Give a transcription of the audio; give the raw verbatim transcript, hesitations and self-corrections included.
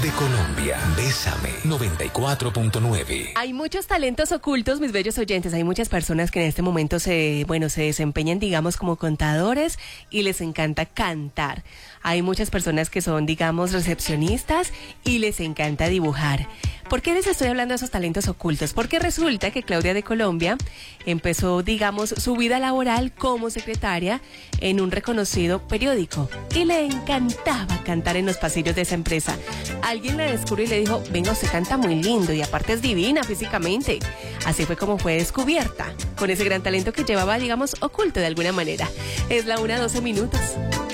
de Colombia. Bésame noventa y cuatro punto nueve. Hay muchos talentos ocultos, mis bellos oyentes. Hay muchas personas que en este momento se, bueno, se desempeñan, digamos, como contadores y les encanta cantar. Hay muchas personas que son, digamos, recepcionistas y les encanta dibujar. ¿Por qué les estoy hablando de esos talentos ocultos? Porque resulta que Claudia de Colombia empezó, digamos, su vida laboral como secretaria en un reconocido periódico y le encantaba cantar en los pasillos de esa empresa. Alguien la descubrió y le dijo, venga, usted canta muy lindo y aparte es divina físicamente. Así fue como fue descubierta, con ese gran talento que llevaba, digamos, oculto de alguna manera. Es la una doce minutos.